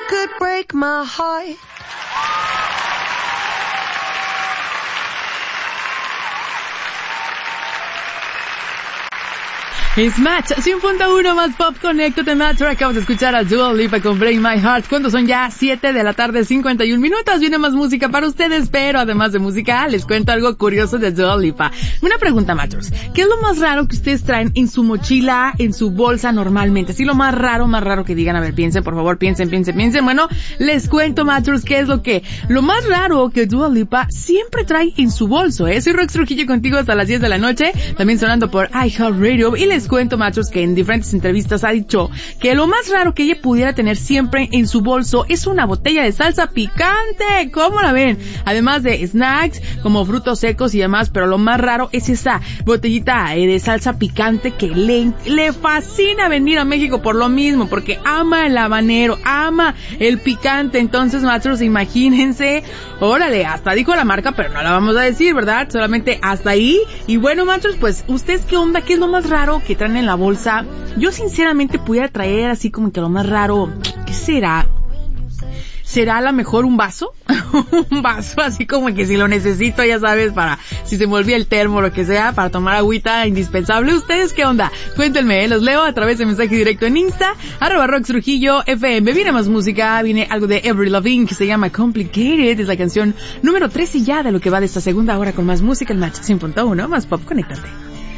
could break my heart. Es Match 100.1 más Pop, conéctate Match. Acabas de escuchar a Dua Lipa con Break My Heart. Cuando son ya 7 de la tarde, 51 minutos. Viene más música para ustedes, pero además de música, les cuento algo curioso de Dua Lipa. Una pregunta, Matchers. ¿Qué es lo más raro que ustedes traen en su mochila, en su bolsa normalmente? Sí, lo más raro que digan. A ver, piensen, por favor, piensen. Bueno, les cuento, Matchers, qué es lo más raro que Dua Lipa siempre trae en su bolso, ¿eh? Soy Rox Trujillo contigo hasta las 10 de la noche. También sonando por iHeartRadio. Y les cuento, Machos, que en diferentes entrevistas ha dicho que lo más raro que ella pudiera tener siempre en su bolso es una botella de salsa picante. ¿Cómo la ven? Además de snacks como frutos secos y demás, pero lo más raro es esa botellita de salsa picante que le fascina venir a México por lo mismo, porque ama el habanero, ama el picante. Entonces, Machos, imagínense, órale, hasta dijo la marca, pero no la vamos a decir, ¿verdad? Solamente hasta ahí. Y bueno, Machos, pues, ¿ustedes qué onda? ¿Qué es lo más raro que traen en la bolsa? Yo sinceramente pudiera traer así como que lo más raro, ¿qué será? ¿Será a lo mejor un vaso? Un vaso así como que si lo necesito, ya sabes, para si se me olvida el termo o lo que sea, para tomar agüita indispensable. ¿Ustedes qué onda? Cuéntenme, los leo a través de mensaje directo en Insta, @RoxTrujilloFM. Viene más música, viene algo de Avril Lavigne que se llama Complicated, es la canción número 13 ya de lo que va de esta segunda hora con más música, el Match 100.1, más Pop, conéctate.